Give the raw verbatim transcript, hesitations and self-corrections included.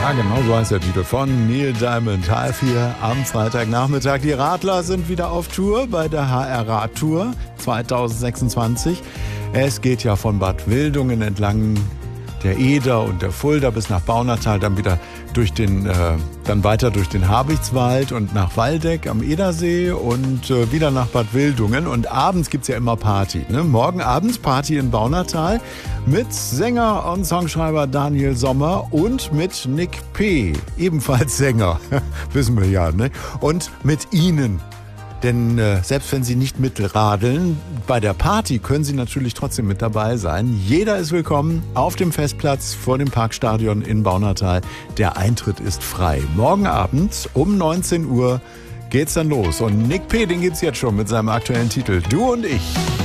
Ja, genau so heißt der Titel von Neil Diamond. Halb vier am Freitagnachmittag. Die Radler sind wieder auf Tour bei der H R Radtour zwanzig sechsundzwanzig. Es geht ja von Bad Wildungen entlang der Eder und der Fulda bis nach Baunatal, dann wieder durch den, äh, dann weiter durch den Habichtswald und nach Waldeck am Edersee und äh, wieder nach Bad Wildungen. Und abends gibt's ja immer Party, ne? Morgen abends Party in Baunatal mit Sänger und Songschreiber Daniel Sommer und mit Nick P., ebenfalls Sänger, wissen wir ja, ne? Und mit Ihnen. Denn äh, selbst wenn Sie nicht mitradeln, bei der Party können Sie natürlich trotzdem mit dabei sein. Jeder ist willkommen auf dem Festplatz vor dem Parkstadion in Baunatal. Der Eintritt ist frei. Morgen Abend um neunzehn Uhr geht's dann los. Und Nick P., den gibt's jetzt schon mit seinem aktuellen Titel Du und ich.